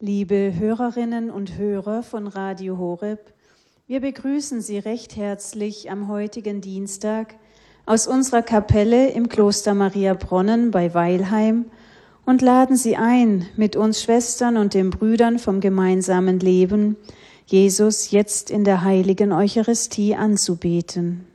Liebe Hörerinnen und Hörer von Radio Horeb, wir begrüßen Sie recht herzlich am heutigen Dienstag aus unserer Kapelle im Kloster Mariabronnen bei Weilheim und laden Sie ein, mit uns Schwestern und den Brüdern vom gemeinsamen Leben Jesus jetzt in der heiligen Eucharistie anzubeten.